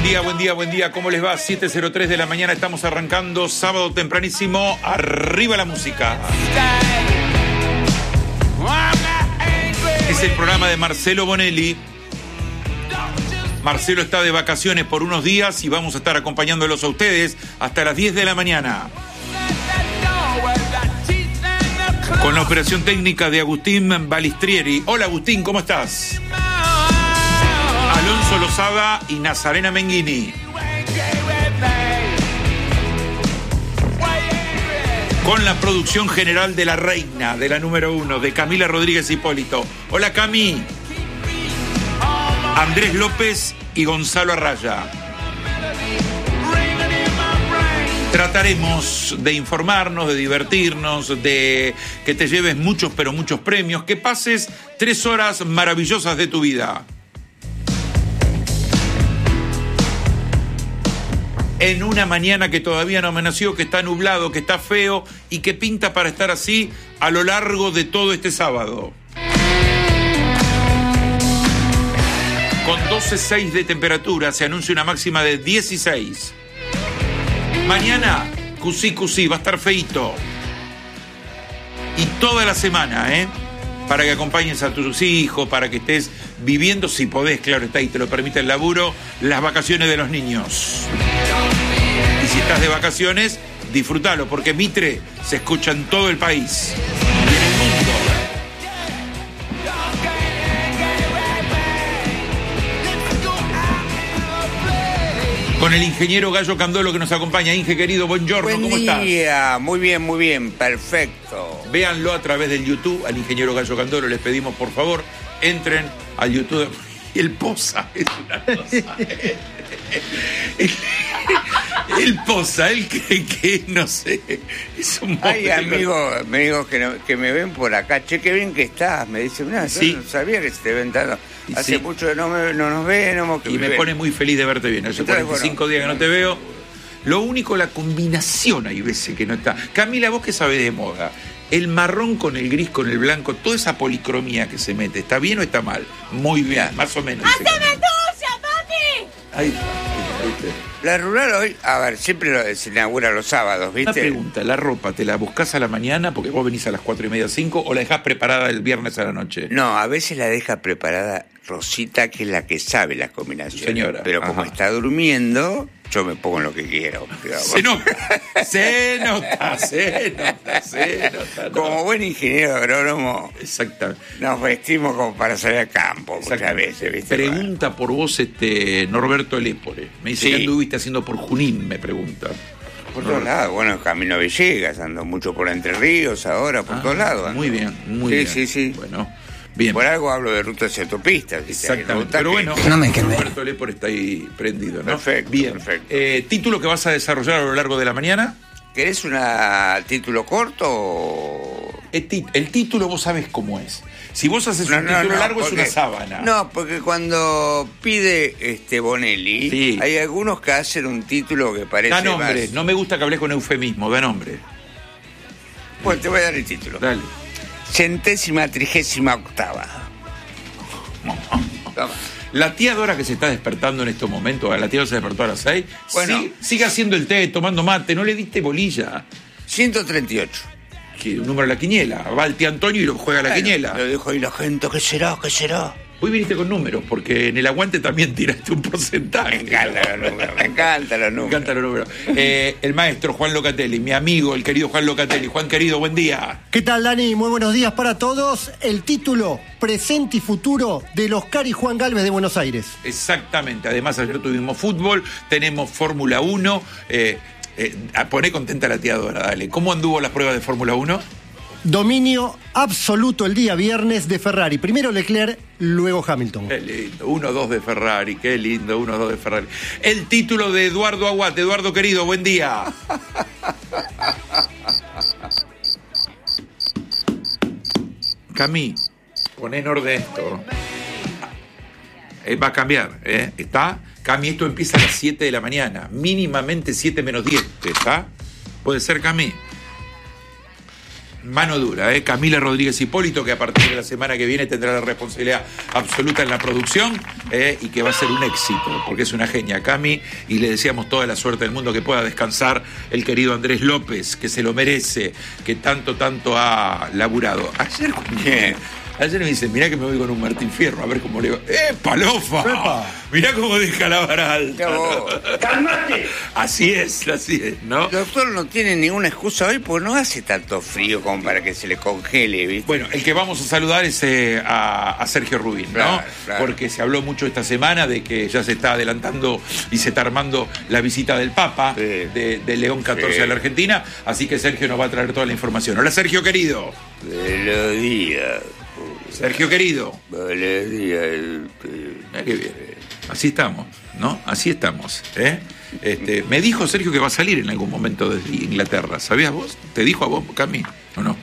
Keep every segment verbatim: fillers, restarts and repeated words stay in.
día, buen día, buen día. ¿Cómo les va? siete cero tres de la mañana, estamos arrancando sábado tempranísimo. Arriba la música. Es el programa de Marcelo Bonelli. Marcelo está de vacaciones por unos días y vamos a estar acompañándolos a ustedes hasta las diez de la mañana. Con la operación técnica de Agustín Balistrieri. Hola Agustín, ¿cómo estás? Alonso Lozada y Nazarena Menghini. Con la producción general de la reina, de la número uno, de Camila Rodríguez Hipólito. Hola Cami. Andrés López y Gonzalo Arraya. Trataremos de informarnos, de divertirnos, de que te lleves muchos, pero muchos premios, que pases tres horas maravillosas de tu vida. En una mañana que todavía no amaneció, que está nublado, que está feo y que pinta para estar así a lo largo de todo este sábado. Con doce coma seis de temperatura se anuncia una máxima de dieciséis. Mañana, cusí, cusí, va a estar feíto. Y toda la semana, ¿eh? Para que acompañes a tus hijos, para que estés viviendo, si podés, claro está, y te lo permite el laburo, las vacaciones de los niños. Y si estás de vacaciones, disfrútalo, porque Mitre se escucha en todo el país y en el mundo. Con el ingeniero Gallo Candolo que nos acompaña. Inge, querido, buongiorno, Buen ¿cómo estás? Buen día, muy bien, muy bien, perfecto. Véanlo a través del YouTube, al ingeniero Gallo Candolo, les pedimos por favor, entren al YouTube. Y el posa es una cosa. el, el posa, él cree que, no sé, es un modelo. Hay amigos, amigos que, no, que me ven por acá, che, qué bien que estás. Me dicen, no, sí. yo no sabía que se te ven tanto. Hace sí. mucho que no, me, no nos ven. Que y me, me pone muy feliz de verte bien. Hace Entonces, cuarenta y cinco bueno, días que no te veo. Lo único, la combinación hay veces que no está. Camila, vos que sabés de moda, el marrón con el gris, con el blanco, toda esa policromía que se mete, ¿está bien o está mal? Muy bien, más o menos. ¡Haceme tuya, papi! Ahí está. La rural hoy, a ver, siempre lo, se inaugura los sábados, ¿viste? Una pregunta, ¿la ropa te la buscás a la mañana porque vos venís a las cuatro y media, cinco, o la dejás preparada el viernes a la noche? No, a veces la deja preparada Rosita, que es la que sabe las combinaciones. Señora. Pero como Ajá. está durmiendo, yo me pongo en lo que quiero. Digamos. Se nota, se nota, se nota, se nota. Como no. buen ingeniero agrónomo, exactamente, nos vestimos como para salir al campo muchas veces, ¿viste? Pregunta por vos este Norberto Lépore. Me dice, sí, que anduviste haciendo por Junín, me pregunta. Por todos lados, bueno, Camino Villegas, ando mucho por Entre Ríos ahora, por ah, todos lados. Ando. Muy bien, muy sí, bien. Sí, sí, sí. Bueno, bien. Por algo hablo de rutas y autopistas. Exactamente, pero que... bueno, no me Norberto Lépore está ahí prendido, ¿no? Perfecto, bien. perfecto. Eh, ¿Título que vas a desarrollar a lo largo de la mañana? ¿Querés un título corto o...? El, ti- el título vos sabés cómo es. Si vos haces no, un no, título no, largo porque, es una sábana. No, porque cuando pide este Bonelli, sí, hay algunos que hacen un título que parece da nombre, más... no me gusta que hables con eufemismo, da nombre. Pues te voy a dar el título. Dale. Centésima trigésima octava. Toma. La tía Dora que se está despertando en estos momentos, la tía Dora se despertó a las seis, bueno, sí, sigue haciendo el té, tomando mate, no le diste bolilla. ciento treinta y ocho. ¿Qué? Un número de la quiniela. Va el tío Antonio y lo juega bueno, la quiniela. Lo dijo ahí la gente, ¿qué será? ¿Qué será? Hoy viniste con números, porque en el aguante también tiraste un porcentaje. Me encantan los números, me encantan los números. Me encantan los números. Eh, el maestro Juan Locatelli, mi amigo, el querido Juan Locatelli. Juan, querido, buen día. ¿Qué tal, Dani? Muy buenos días para todos. El título, presente y futuro, del Oscar y Juan Gálvez de Buenos Aires. Exactamente. Además, ayer tuvimos fútbol, tenemos Fórmula uno. Eh, eh, poné contenta a la tía Dora, dale. ¿Cómo anduvo las pruebas de Fórmula uno? Dominio absoluto el día viernes de Ferrari. Primero Leclerc, luego Hamilton. Qué lindo, uno dos de Ferrari, qué lindo, uno dos de Ferrari. El título de Eduardo Aguat. Eduardo, querido, buen día. Camí, poné en orden esto. Eh, va a cambiar, ¿eh? ¿Está? Cami, esto empieza a las siete de la mañana, mínimamente siete menos diez, ¿está? Puede ser, Cami. Mano dura, ¿eh? Camila Rodríguez Hipólito, que a partir de la semana que viene tendrá la responsabilidad absoluta en la producción, ¿eh? Y que va a ser un éxito, porque es una genia, Cami, y le deseamos toda la suerte del mundo, que pueda descansar el querido Andrés López, que se lo merece, que tanto, tanto ha laburado. Ayer, ¿qué? Ayer me dicen, mirá que me voy con un Martín Fierro, a ver cómo le va. ¡Eh, palofa! ¡Epa! Mirá cómo deja la vara alta. ¡Cálmate! Así es, así es, ¿no? El doctor no tiene ninguna excusa hoy porque no hace tanto frío como para que se le congele, ¿viste? Bueno, el que vamos a saludar es eh, a, a Sergio Rubín, ¿no? Claro, claro. Porque se habló mucho esta semana de que ya se está adelantando y se está armando la visita del Papa, sí. de, de León catorce sí. a la Argentina, así que Sergio nos va a traer toda la información. Hola, Sergio, querido. Buenos días. Sergio, querido. Buenos días. Ah, qué bien. Así estamos, ¿no? Así estamos, ¿eh? Este, me dijo Sergio que va a salir en algún momento desde Inglaterra. ¿Sabías vos? ¿Te dijo a vos, Cami, o no?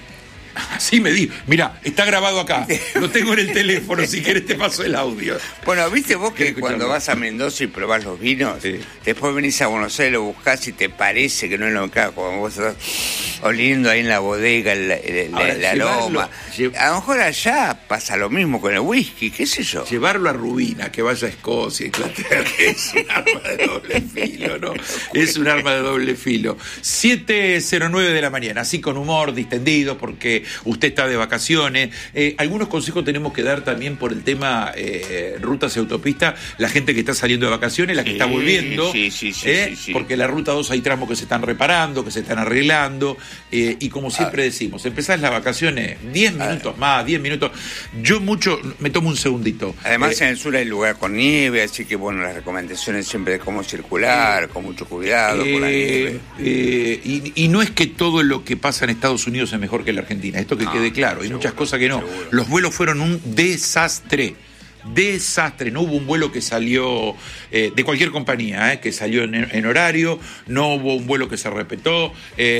Así me dijo. Mirá, está grabado acá. Lo tengo en el teléfono. Si querés te paso el audio. Bueno, ¿viste vos que escucharlo? Cuando vas a Mendoza y probás los vinos, Sí. después venís a Buenos Aires, lo buscás y te parece que no es lo que cuando vos estás oliendo ahí en la bodega el, el, el, Ahora, el aroma? llevarlo, A lo mejor allá pasa lo mismo con el whisky, qué sé yo. Llevarlo a Rubina, que vaya a Escocia, Inglaterra, que es un arma de doble filo, ¿no? Es un arma de doble filo. siete cero nueve de la mañana, así con humor, distendido, porque usted está de vacaciones. Eh, algunos consejos tenemos que dar también por el tema eh, rutas y autopistas, la gente que está saliendo de vacaciones, la que Sí, está volviendo, sí, sí, sí, eh, sí, sí. porque la ruta dos hay tramos que se están reparando, que se están arreglando, eh, y como siempre decimos, empezás las vacaciones, diez minutos más, diez minutos, yo mucho, me tomo un segundito. Además, Eh, en el sur hay lugar con nieve, así que, bueno, las recomendaciones siempre de cómo circular, con mucho cuidado, con la nieve. Eh, eh, y, y no es que todo lo que pasa en Estados Unidos es mejor que en la Argentina, esto que No, quede claro, hay seguro, muchas cosas que no. seguro. Los vuelos fueron un desastre. Desastre, no hubo un vuelo que salió eh, de cualquier compañía, eh, que salió en, en horario, no hubo un vuelo que se respetó,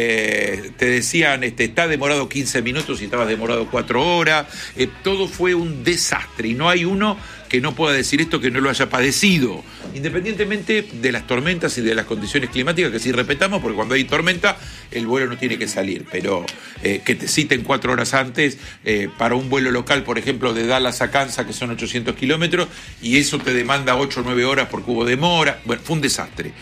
eh, te decían, este, está demorado quince minutos y estabas demorado cuatro horas, eh, todo fue un desastre y no hay uno que no pueda decir esto que no lo haya padecido, independientemente de las tormentas y de las condiciones climáticas, que sí respetamos, porque cuando hay tormenta el vuelo no tiene que salir, pero eh, que te citen cuatro horas antes eh, para un vuelo local, por ejemplo, de Dallas a Kansas, que son ochocientos kilómetros, y eso te demanda ocho o nueve horas porque hubo demora, bueno, fue un desastre.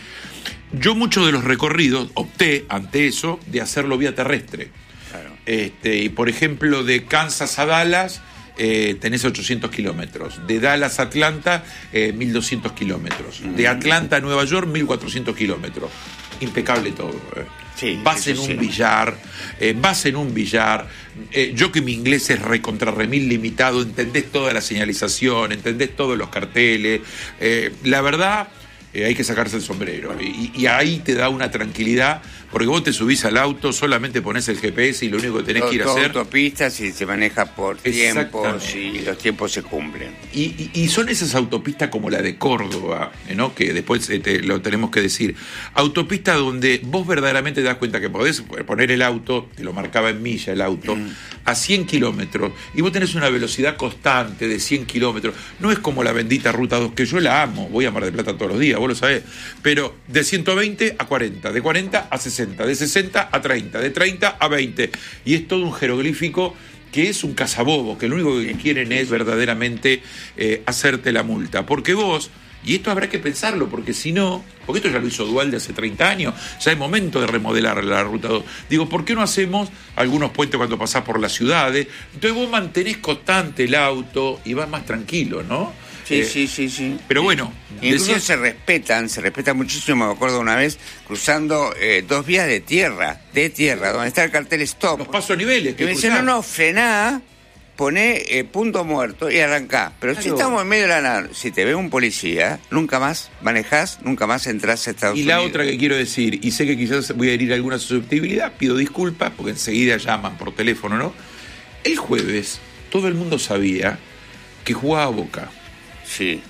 Yo muchos de los recorridos opté ante eso de hacerlo vía terrestre. Claro. Este, y por ejemplo, de Kansas a Dallas eh, tenés ochocientos kilómetros. De Dallas a Atlanta, eh, mil doscientos kilómetros. De Atlanta a Nueva York, mil cuatrocientos kilómetros. Impecable todo. Eh. Sí, vas en eso un sí. billar, eh, vas en un billar. Eh, yo que mi inglés es recontra remil limitado, entendés toda la señalización, entendés todos los carteles. Eh, la verdad, eh, hay que sacarse el sombrero. Y, y ahí te da una tranquilidad, porque vos te subís al auto, solamente pones el G P S y lo único que tenés que ir a Todo hacer... autopistas y se maneja por tiempos Exactamente. y los tiempos se cumplen. Y, y, y son esas autopistas como la de Córdoba, ¿no? Que después eh, te, lo tenemos que decir. Autopista donde vos verdaderamente te das cuenta que podés poner el auto, te lo marcaba en milla el auto, mm. a cien kilómetros, y vos tenés una velocidad constante de cien kilómetros. No es como la bendita Ruta dos, que yo la amo, voy a Mar del Plata todos los días, vos lo sabés, pero de ciento veinte a cuarenta, de cuarenta a sesenta, de sesenta a treinta, de treinta a veinte, y es todo un jeroglífico que es un cazabobo, que lo único que quieren es verdaderamente eh, hacerte la multa. Porque vos, y esto habrá que pensarlo, porque si no, porque esto ya lo hizo Dualde hace treinta años, ya es momento de remodelar la Ruta dos. Digo, ¿por qué no hacemos algunos puentes cuando pasás por las ciudades? Entonces vos mantenés constante el auto y vas más tranquilo, ¿no? Sí, Eh, sí, sí, sí. Pero bueno, Incluso decía- se respetan, se respetan muchísimo. Me acuerdo una vez cruzando eh, dos vías de tierra, de tierra, donde está el cartel stop. los pasos a niveles. Que me dice, no, no, frená, poné eh, punto muerto y arrancá. Pero si Claro. estamos en medio de la nada, si te ve un policía, nunca más manejás, nunca más entrás a Estados Y Unidos. la otra que quiero decir, y sé que quizás voy a herir alguna susceptibilidad, pido disculpas porque enseguida llaman por teléfono, ¿no? El jueves todo el mundo sabía que jugaba a Boca. Sí.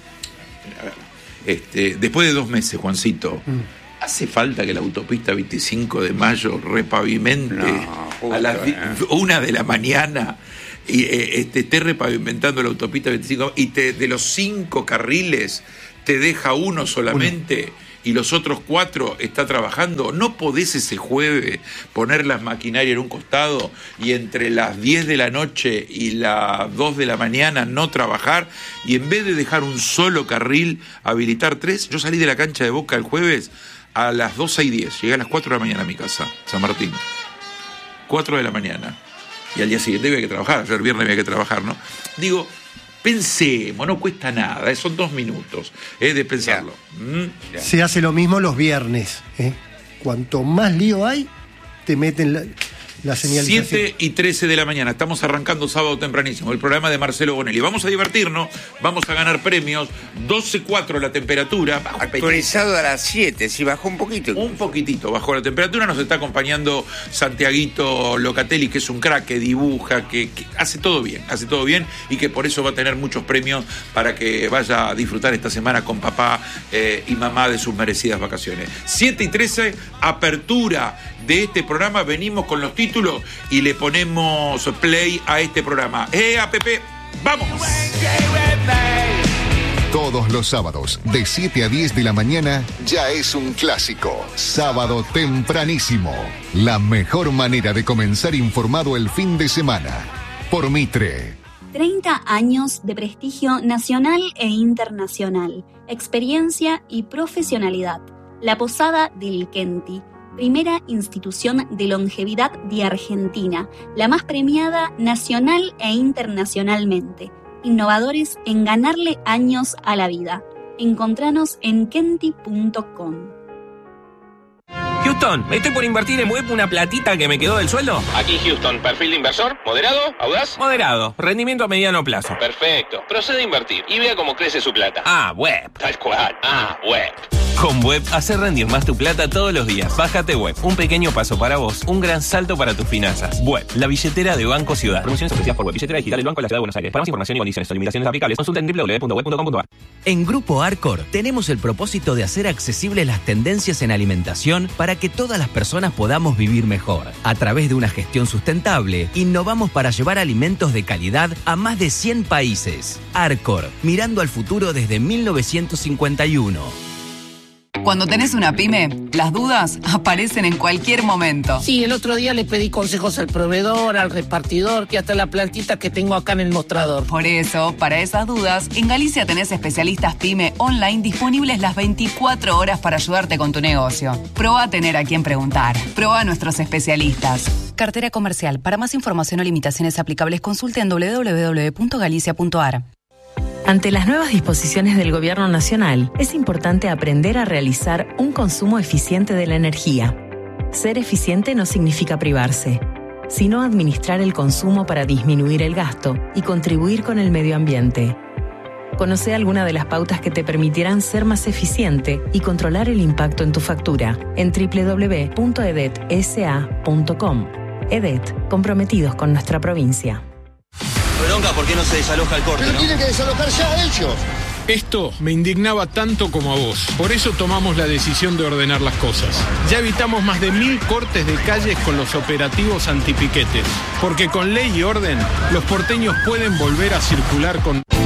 Este, después de dos meses, Juancito, ¿hace falta que la autopista veinticinco de mayo repavimente No, justo, a las eh. una de la mañana y eh, este, esté repavimentando la autopista veinticinco y te, de los cinco carriles te deja uno solamente? y los otros cuatro está trabajando, ¿no podés ese jueves poner las maquinarias en un costado y entre las diez de la noche y las dos de la mañana no trabajar? Y en vez de dejar un solo carril, habilitar tres. Yo salí de la cancha de Boca el jueves a las doce y diez, llegué a las cuatro de la mañana a mi casa, San Martín. cuatro de la mañana. Y al día siguiente había que trabajar, ayer viernes había que trabajar, ¿no? Digo, pensemos, no cuesta nada, son dos minutos eh, de pensarlo. Ya. ¿Mm? Se hace lo mismo los viernes. ¿eh? Cuanto más lío hay, te meten la, la señalización. siete y trece de la mañana, estamos arrancando sábado tempranísimo, el programa de Marcelo Bonelli. Vamos a divertirnos, vamos a ganar premios, doce cuatro la temperatura. Actualizado a las siete, si bajó un poquito. Un poquitito bajó la temperatura, nos está acompañando Santiaguito Locatelli, que es un crack, que dibuja, que, que hace todo bien, hace todo bien y que por eso va a tener muchos premios para que vaya a disfrutar esta semana con papá eh, y mamá de sus merecidas vacaciones. siete y trece, apertura de este programa, venimos con los títulos y le ponemos play a este programa. ¡Eh, A P P! ¡Vamos! Todos los sábados, de siete a diez de la mañana, ya es un clásico. Sábado tempranísimo. La mejor manera de comenzar informado el fin de semana. Por Mitre. treinta años de prestigio nacional e internacional, experiencia y profesionalidad. La Posada del Kenti, primera institución de longevidad de Argentina, la más premiada nacional e internacionalmente. Innovadores en ganarle años a la vida. Encontranos en kenti punto com. Houston, me estoy por invertir en web una platita que me quedó del sueldo. Aquí Houston, perfil de inversor, moderado, audaz. Moderado, rendimiento a mediano plazo. Perfecto, procede a invertir y vea cómo crece su plata. Ah, web. Tal cual, ah, web. Con Web, hacer rendir más tu plata todos los días. Bájate Web, un pequeño paso para vos, un gran salto para tus finanzas. Web, la billetera de Banco Ciudad. Promociones ofrecidas por Web, billetera digital del Banco de la Ciudad de Buenos Aires. Para más información y condiciones o limitaciones aplicables, consulta en doble u doble u doble u punto web punto com punto a r. En Grupo Arcor tenemos el propósito de hacer accesibles las tendencias en alimentación para que todas las personas podamos vivir mejor. A través de una gestión sustentable, innovamos para llevar alimentos de calidad a más de cien países. Arcor, mirando al futuro desde mil novecientos cincuenta y uno. Cuando tenés una pyme, las dudas aparecen en cualquier momento. Sí, el otro día le pedí consejos al proveedor, al repartidor y hasta la plantita que tengo acá en el mostrador. Por eso, para esas dudas, en Galicia tenés especialistas pyme online disponibles las veinticuatro horas para ayudarte con tu negocio. Proba a tener a quien preguntar. Proba a nuestros especialistas. Cartera comercial. Para más información o limitaciones aplicables, consulte en doble u doble u doble u punto galicia punto a r. Ante las nuevas disposiciones del Gobierno Nacional, es importante aprender a realizar un consumo eficiente de la energía. Ser eficiente no significa privarse, sino administrar el consumo para disminuir el gasto y contribuir con el medio ambiente. Conoce alguna de las pautas que te permitirán ser más eficiente y controlar el impacto en tu factura en doble u doble u doble u punto e d e t s a punto com. E D E T, comprometidos con nuestra provincia. Bronca, ¿por qué no se desaloja el corte? Pero ¿no? tienen que desalojar ya ellos. Esto me indignaba tanto como a vos. Por eso tomamos la decisión de ordenar las cosas. Ya evitamos más de mil cortes de calles con los operativos antipiquetes. Porque con ley y orden, los porteños pueden volver a circular con...